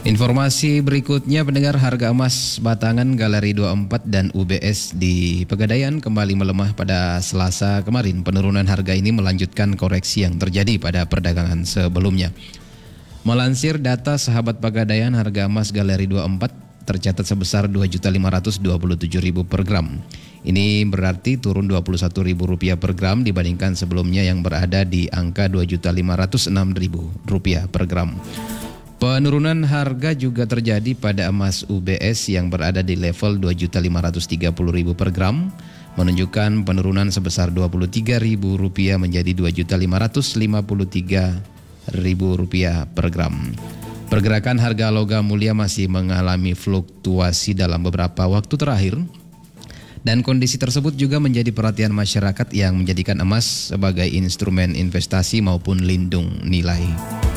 Informasi berikutnya, pendengar, harga emas batangan Galeri 24 dan UBS di Pegadaian kembali melemah pada Selasa kemarin. Penurunan harga ini melanjutkan koreksi yang terjadi pada perdagangan sebelumnya. Melansir data sahabat Pegadaian, harga emas Galeri 24 tercatat sebesar Rp2.527.000 per gram. Ini berarti turun Rp21.000 per gram dibandingkan sebelumnya yang berada di angka Rp2.506.000 per gram. Penurunan harga juga terjadi pada emas UBS yang berada di level Rp2.530.000 per gram, menunjukkan penurunan sebesar Rp23.000 menjadi Rp2.553.000 per gram. Pergerakan harga logam mulia masih mengalami fluktuasi dalam beberapa waktu terakhir, dan kondisi tersebut juga menjadi perhatian masyarakat yang menjadikan emas sebagai instrumen investasi maupun lindung nilai.